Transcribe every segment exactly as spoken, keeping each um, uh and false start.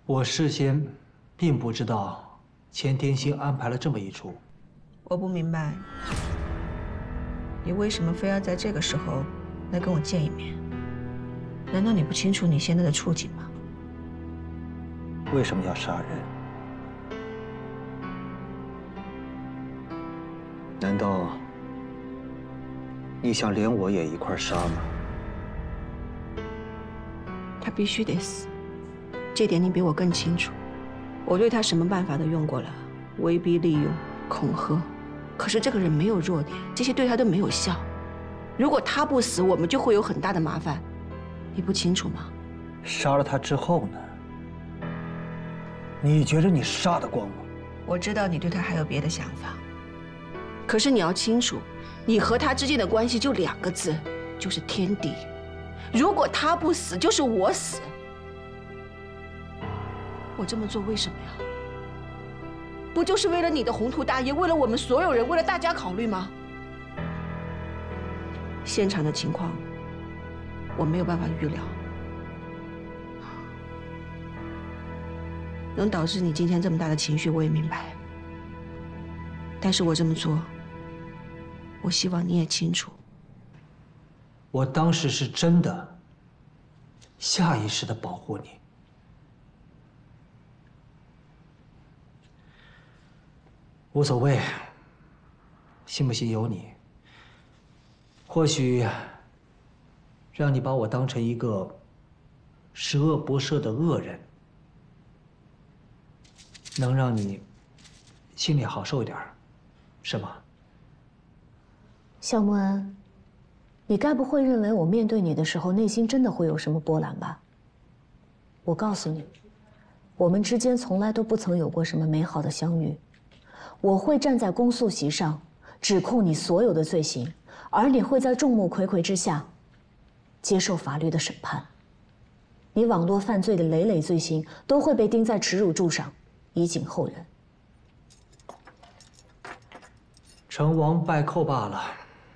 我事先并不知道钱天星安排了这么一出。 我不明白，你为什么非要在这个时候来跟我见一面？难道你不清楚你现在的处境吗？ 为什么要杀人？难道你想连我也一块杀吗？ 他必须得死，这点你比我更清楚。我对他什么办法都用过了，威逼利诱、恐吓，可是这个人没有弱点，这些对他都没有效。如果他不死，我们就会有很大的麻烦，你不清楚吗？ 杀了他之后呢？你觉得你杀得光吗？ 我知道你对他还有别的想法，可是你要清楚，你和他之间的关系就两个字，就是天敌。如果他不死，就是我死。我这么做为什么呀？不就是为了你的宏图大业，为了我们所有人，为了大家考虑吗？现场的情况我没有办法预料，能导致你今天这么大的情绪，我也明白。但是我这么做，我希望你也清楚。 我当时是真的下意识地保护你。无所谓，信不信由你。或许让你把我当成一个十恶不赦的恶人，能让你心里好受一点，是吗？ 肖木恩，你该不会认为我面对你的时候内心真的会有什么波澜吧？我告诉你，我们之间从来都不曾有过什么美好的相遇。我会站在公诉席上指控你所有的罪行，而你会在众目睽睽之下接受法律的审判。你网络犯罪的累累罪行都会被钉在耻辱柱上，以警后人。 成王败寇罢了。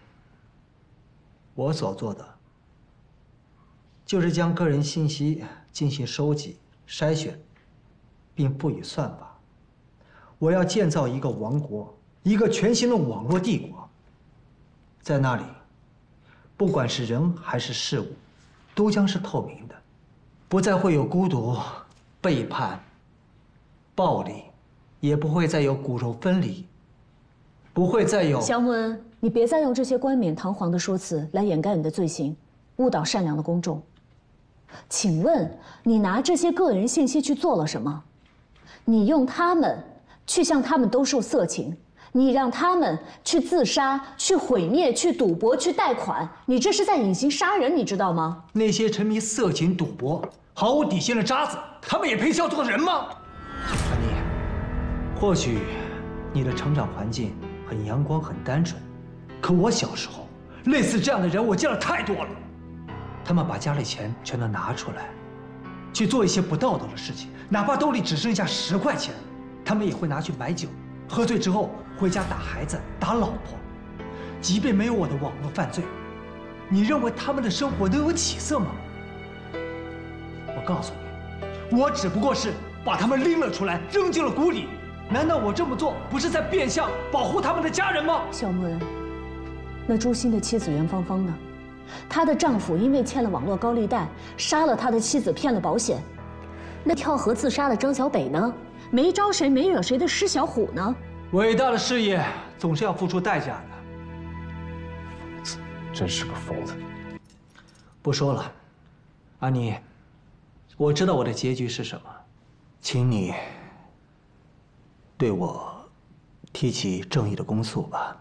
我所做的，就是将个人信息进行收集、筛选，并赋予算法。我要建造一个王国，一个全新的网络帝国。在那里，不管是人还是事物，都将是透明的，不再会有孤独、背叛、暴力，也不会再有骨肉分离，不会再有…… 肖木恩，你别再用这些冠冕堂皇的说辞来掩盖你的罪行，误导善良的公众。请问你拿这些个人信息去做了什么？你用他们去向他们兜售色情，你让他们去自杀、去毁灭、去赌博、去贷款，你这是在隐形杀人，你知道吗？ 那些沉迷色情、赌博、毫无底线的渣子，他们也配叫做人吗？安妮，或许你的成长环境很阳光、很单纯，可我小时候，类似这样的人我见了太多了。他们把家里钱全都拿出来，去做一些不道德的事情，哪怕兜里只剩下十块钱，他们也会拿去买酒，喝醉之后回家打孩子、打老婆。即便没有我的网络犯罪，你认为他们的生活能有起色吗？我告诉你，我只不过是把他们拎了出来，扔进了谷里。难道我这么做不是在变相保护他们的家人吗？ 肖木恩，那朱鑫的妻子袁芳芳呢？她的丈夫因为欠了网络高利贷，杀了他的妻子，骗了保险。那跳河自杀的张小北呢？没招谁没惹谁的施小虎呢？ 伟大的事业总是要付出代价的。 真是个疯子。 不说了，安妮，我知道我的结局是什么，请你对我提起正义的公诉吧。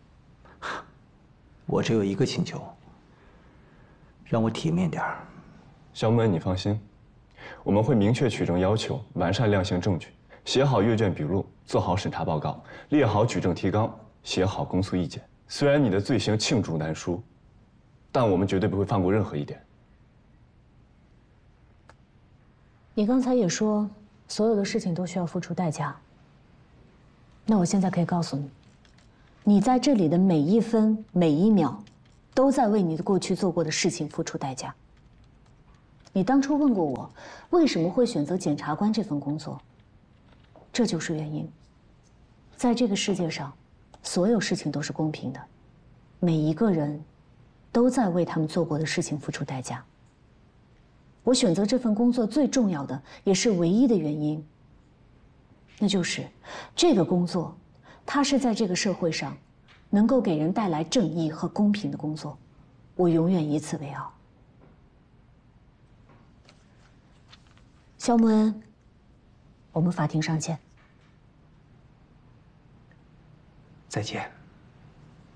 我只有一个请求，让我体面点儿。 肖木恩，你放心，我们会明确取证要求，完善量刑证据，写好阅卷笔录，做好审查报告，列好举证提纲，写好公诉意见。虽然你的罪行罄竹难书，但我们绝对不会放过任何一点。 你刚才也说，所有的事情都需要付出代价。那我现在可以告诉你，你在这里的每一分每一秒，都在为你的过去做过的事情付出代价。 你当初问过我，为什么会选择检察官这份工作？这就是原因。在这个世界上，所有事情都是公平的，每一个人都在为他们做过的事情付出代价。我选择这份工作最重要的，也是唯一的原因，那就是这个工作，它是在这个社会上能够给人带来正义和公平的工作，我永远以此为傲。肖慕恩，我们法庭上见。 再见。